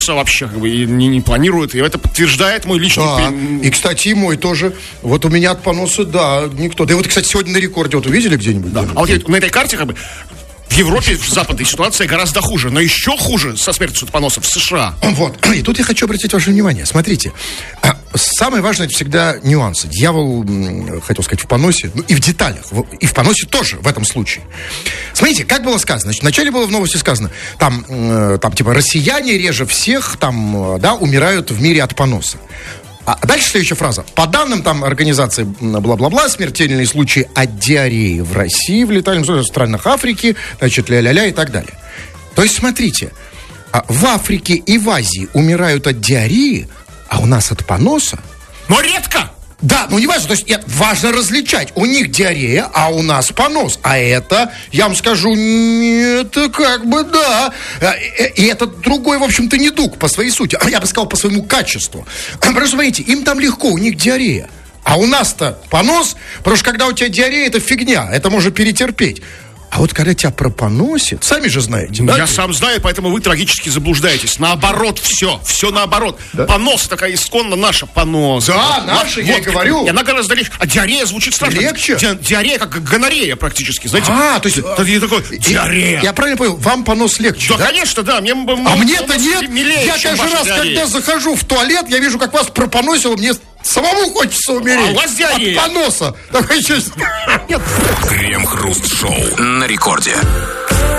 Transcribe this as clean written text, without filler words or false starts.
вообще как бы и не планирует. И это подтверждает мой личный... Да. И, кстати, и мой тоже. Вот у меня от поноса, да, никто. Да и вот, кстати, сегодня на рекорде, вот увидели где-нибудь? Да. А вот на этой карте как бы в Европе, в западной ситуация гораздо хуже. Но еще хуже со смертью от поноса в США. Вот. И тут я хочу обратить ваше внимание. Смотрите. Самое важное — это всегда нюансы. Дьявол, хотел сказать, в поносе, ну и в деталях. И в поносе тоже в этом случае. Смотрите, как было сказано. Значит, вначале было в новости сказано, там типа, россияне реже всех, там, да, умирают в мире от поноса. А дальше следующая фраза. По данным там организации бла-бла-бла, смертельные случаи от диареи в России, в летальных странах Африки, значит, ля-ля-ля и так далее. То есть, смотрите, в Африке и в Азии умирают от диареи, а у нас от поноса. Но редко! Да, ну не важно, то есть важно различать. У них диарея, а у нас понос. А это, я вам скажу, это как бы да. И это другой, в общем-то, недуг по своей сути. Я бы сказал, по своему качеству. Просто смотрите, им там легко, у них диарея. А у нас-то понос, потому что когда у тебя диарея, это фигня, это можно перетерпеть. А вот когда тебя пропоносит, сами же знаете, да? Я сам знаю, поэтому вы трагически заблуждаетесь. Наоборот, все наоборот. Да? Понос такая исконно наша понос. Да, наша, я и говорю. И она гораздо легче. А диарея звучит страшно. Легче? Диарея как гонорея практически, знаете. То есть... Я такой, диарея. Я правильно понял, вам понос легче, да? Конечно, да. Мне-то нет. Милее, я каждый раз, когда захожу в туалет, я вижу, как вас пропоносило, мне самому хочется умереть. А у вас диарея. От поноса. Крем-хруст-шоу на рекорде.